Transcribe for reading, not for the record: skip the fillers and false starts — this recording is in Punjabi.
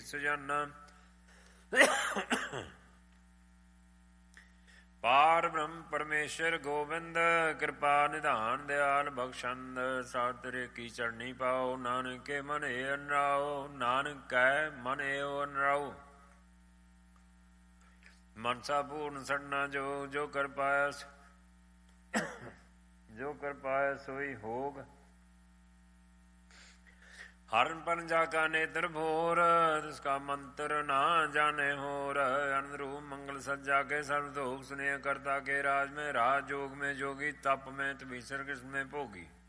ਸੁਜਨ। ਪਾਰ ਬ੍ਰਹਮ ਪਰਮੇਸ਼ਰ ਗੋਬਿੰਦ, ਕਿਰਪਾ ਨਿਧਾਨ ਦਿਆਲ ਬਖਸ਼ੰਦ। ਸਾਧ ਤੇਰੇ ਕੀ ਚਰਣੀ ਪਾਓ, ਨਾਨਕ ਕੇ ਮਨ ਏ ਅਨਰਾਓ। ਨਾਨਕ ਕੈ ਮਨ ਏਉ ਅਨਰਾਓ। ਮਨਸਾ ਪੂਰਨ ਸਰਨਾ ਜੋ, ਜੋ ਕਰ ਪਾਇਆ ਜੋ ਕਰ ਪਾਇਆ ਸੋਈ ਹੋਗ। ਹਰਨ ਪਨ ਜਾ ਕਾ ਨੇਤਰ ਭੋਰ, ਤਿਸਕਾ ਮੰਤਰ ਨਾ ਜਾਣੇ ਹੋਰ। ਅਨੰਦ ਰੂਪ ਮੰਗਲ ਸज्जा के सर्वधोक, स्नेह करता के राज में राज। जोग में जोगी, तप में तपीसर, कृष्ण में भोगी।